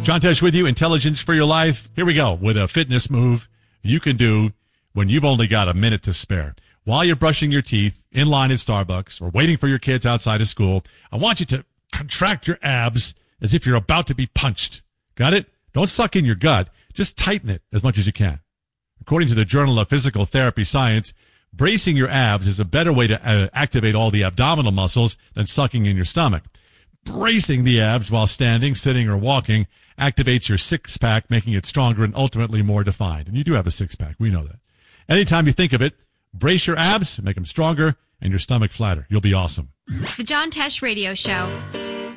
John Tesh with you, Intelligence for Your Life. Here we go with a fitness move you can do when you've only got a minute to spare. While you're brushing your teeth in line at Starbucks or waiting for your kids outside of school, I want you to contract your abs as if you're about to be punched. Got it? Don't suck in your gut. Just tighten it as much as you can. According to the Journal of Physical Therapy Science, bracing your abs is a better way to activate all the abdominal muscles than sucking in your stomach. Bracing the abs while standing, sitting, or walking activates your six-pack, making it stronger and ultimately more defined. And you do have a six-pack. We know that. Anytime you think of it, brace your abs, make them stronger, and your stomach flatter. You'll be awesome. The John Tesh Radio Show.